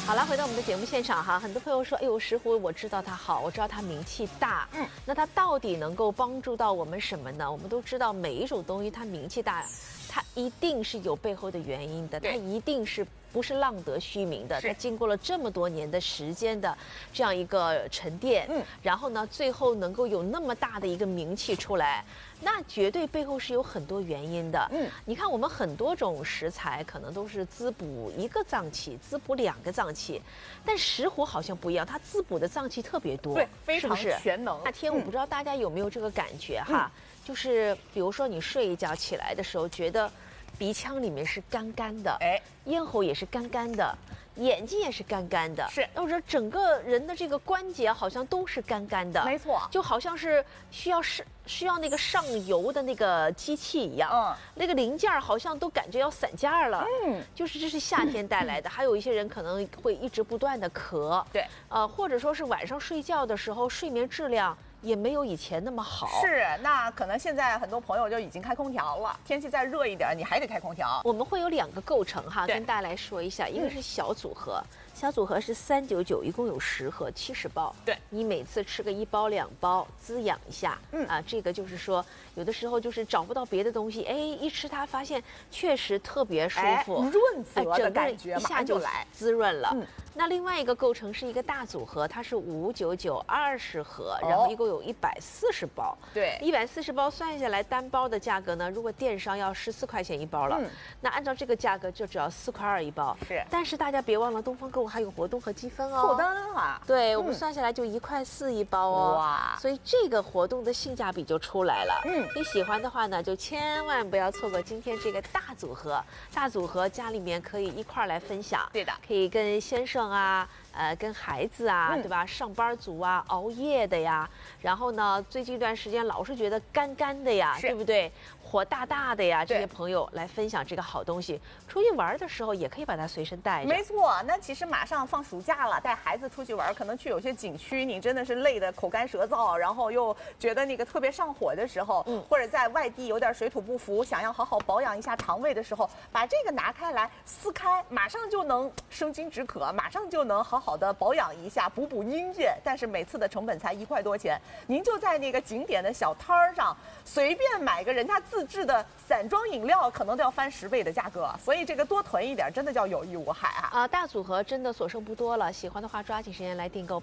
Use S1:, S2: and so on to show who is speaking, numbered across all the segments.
S1: 好了，回到我们的节目现场哈，很多朋友说，哎呦，石斛我知道它好，我知道它名气大，那它到底能够帮助到我们什么呢？我们都知道每一种东西它名气大，它一定是有背后的原因的，它一定是不是浪得虚名的，它经过了这么多年的时间的这样一个沉淀，然后呢，最后能够有那么大的一个名气出来，那绝对背后是有很多原因的。你看我们很多种食材可能都是滋补一个脏器，滋补2个脏器，但石斛好像不一样，它滋补的脏器特别多，
S2: 对，非常全能。
S1: 那天我不知道大家有没有这个感觉哈，就是比如说你睡一觉起来的时候，觉得鼻腔里面是干干的，咽喉也是干干的，眼睛也是干干的，
S2: 是，
S1: 或者整个人的这个关节好像都是干干的，
S2: 没错，
S1: 就好像是需要那个上油的那个机器一样，那个零件好像都感觉要散架了，就是这是夏天带来的。还有一些人可能会一直不断的咳，
S2: 对，
S1: 或者说是晚上睡觉的时候睡眠质量也没有以前那么好。
S2: 是，那可能现在很多朋友就已经开空调了，天气再热一点，你还得开空调。
S1: 我们会有2个构成哈，跟大家来说一下，一个是小组合，小组合是399，一共有10盒，70包。
S2: 对，
S1: 你每次吃个1包2包，滋养一下。这个就是说，有的时候就是找不到别的东西，一吃它发现确实特别舒服，
S2: 润泽的感觉，
S1: 一下就来滋润了。那另外一个构成是一个大组合，它是599 20盒，然后一共有140包。
S2: 对
S1: ，140包算下来单包的价格呢，如果电商要14块钱1包了，那按照这个价格就只要4块2一包。
S2: 是，
S1: 但是大家别忘了，东方购物还有活动和积分哦，
S2: 凑单啊。
S1: 对，我们算下来就1块4一包哦。
S2: 哇，
S1: 所以这个活动的性价比就出来了。你喜欢的话呢，就千万不要错过今天这个大组合。大组合家里面可以一块来分享。
S2: 对的，
S1: 可以跟先生啊。跟孩子啊，对吧？上班族啊，熬夜的呀，然后呢，最近一段时间老是觉得干干的呀，对不对？火大大的呀，这些朋友来分享这个好东西，出去玩的时候也可以把它随身带着。
S2: 没错，那其实马上放暑假了，带孩子出去玩，可能去有些景区，你真的是累得口干舌燥，然后又觉得那个特别上火的时候，或者在外地有点水土不服，想要好好保养一下肠胃的时候，把这个拿开来撕开，马上就能生津止渴，马上就能好的保养一下，补补阴液。但是每次的成本才1块多钱，您就在那个景点的小摊儿上随便买个人家自制的散装饮料，可能都要翻10倍的价格，所以这个多囤一点，真的叫有益无害啊！
S1: 大组合真的所剩不多了，喜欢的话抓紧时间来订购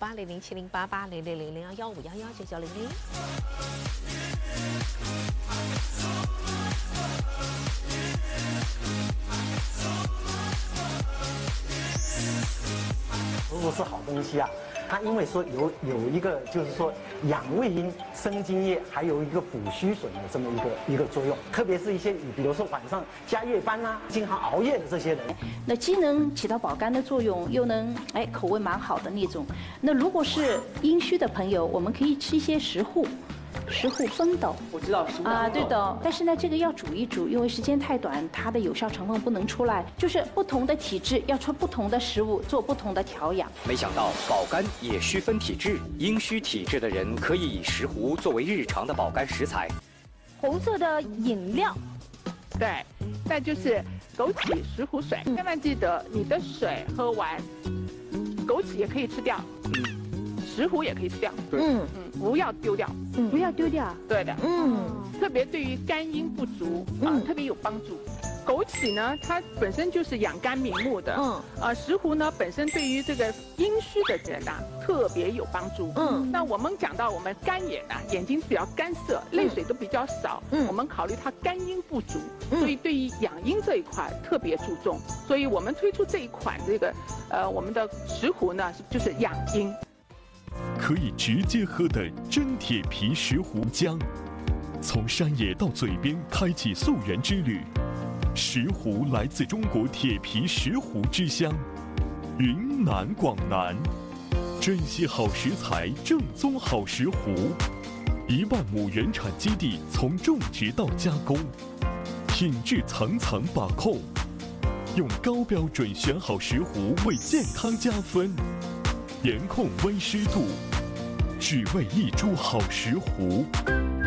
S1: 8007088000011119900。
S3: 如果是好东西啊，它因为说有一个就是说养胃阴、生津液，还有一个补虚损的这么一个作用。特别是一些比如说晚上加夜班啊、经常熬夜的这些人，
S4: 那既能起到保肝的作用，又能口味蛮好的那种。那如果是阴虚的朋友，我们可以吃一些石斛。石斛风斗，
S3: 我知道石斛
S4: 啊，对的。但是呢，这个要煮一煮，因为时间太短，它的有效成分不能出来。就是不同的体质要出不同的食物，做不同的调养。
S5: 没想到保肝也需分体质，阴虚体质的人可以以石斛作为日常的保肝食材。
S6: 红色的饮料，
S7: 对，再就是枸杞石斛水，千万记得你的水喝完，枸杞也可以吃掉。石斛也可以吃掉，不要丢掉，
S6: 不要丢掉，
S7: 对的，特别对于肝阴不足特别有帮助。枸杞呢，它本身就是养肝明目的，石斛呢本身对于这个阴虚的人特别有帮助，那我们讲到我们干眼眼睛比较干涩，泪水都比较少，我们考虑它肝阴不足，所以对于养阴这一块特别注重，所以我们推出这一款这个我们的石斛呢，就是养阴。
S8: 可以直接喝的真铁皮石斛浆，从山野到嘴边开启溯源之旅。石斛来自中国铁皮石斛之乡，云南广南，珍惜好食材，正宗好石斛。1万亩原产基地，从种植到加工，品质层层把控，用高标准选好石斛，为健康加分。严控温湿度，只为一株好石斛。